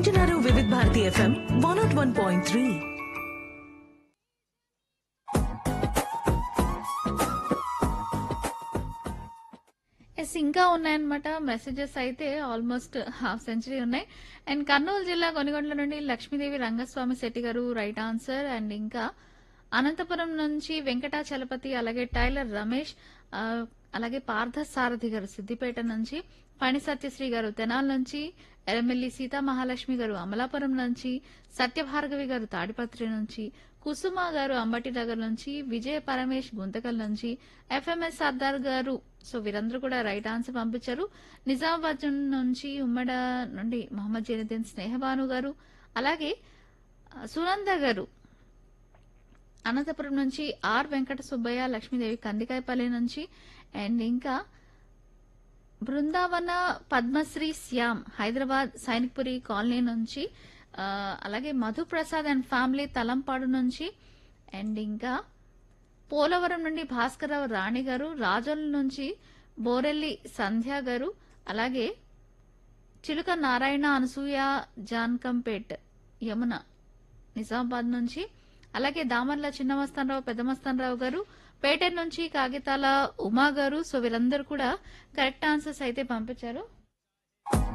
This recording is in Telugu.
వింటున్నారు వివిధ భారతి ఎఫ్ఎం 101.3. ఎస్ ఇంకా ఉన్నాయన్నమాట మెసేజెస్ అయితే ఆల్మోస్ట్ హాఫ్ సెంచరీ ఉన్నాయి. అండ్ కర్నూలు జిల్లా కొనిగొండ్ల నుండి లక్ష్మీదేవి రంగస్వామి శెట్టి గారు రైట్ ఆన్సర్. అండ్ ఇంకా అనంతపురం నుంచి వెంకటాచలపతి, అలాగే టైలర్ రమేష్, ఆ, అలాగే పార్థ సారథి గారు సిద్దిపేట నుంచి, పని సత్యశ్రీ గారు తెనాల నుంచి, ఎర్రమెల్లి సీతా మహాలక్ష్మి గారు అమలాపురం నుంచి, సత్యభార్గవి గారు తాడిపత్రి నుంచి, కుసుమ గారు అంబటి నగర్ నుంచి, విజయ పరమేష్ గుంతకల్ నుంచి, ఎఫ్ఎంఎస్ సర్దార్ గారు. సో వీరందరూ కూడా రైట్ ఆన్సర్ పంపించారు. నిజామాబాద్ నుంచి ఉమ్మడ నుండి మొహమ్మద్ జైనుద్దీన్ స్నేహబాను గారు, అలాగే సునంద గారు అనంతపురం నుంచి, ఆర్ వెంకట సుబ్బయ్య, లక్ష్మీదేవి కందికాయపల్లి నుంచి, అండ్ ఇంకా బృందావన పద్మశ్రీ శ్యామ్ హైదరాబాద్ సైనిక్పురి కాలనీ నుంచి, అలాగే మధుప్రసాద్ అండ్ ఫ్యామిలీ తలంపాడు నుంచి, అండ్ ఇంకా పోలవరం నుండి భాస్కరరావు రాణి గారు, రాజోల్ నుంచి బోరెల్లి సంధ్య గారు, అలాగే చిలుక నారాయణ, అనసూయ, జాన్కంపేట్, యమున నిజామాబాద్ నుంచి, అలాగే దామర్ల చిన్నమస్తానరావు, పెద్దమస్తానరావు గారు పేటెర్ నుంచి, కాగితాల ఉమా గారు. సో వీరందరూ కూడా కరెక్ట్ ఆన్సర్స్ అయితే పంపించారు.